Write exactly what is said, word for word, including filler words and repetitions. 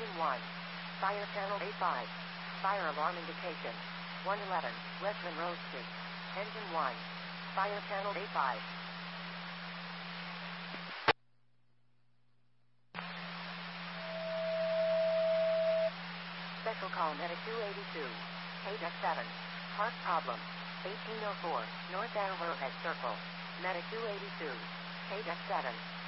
Engine one. Fire channel A five. Fire alarm indication. one eleven, West Monroe Street. Engine one. Fire channel A five. Special call Medic two eighty-two. Paydeck seven. Heart problem. eighteen oh four, North Arrowhead Circle. Medic two eighty-two. Paydeck seven.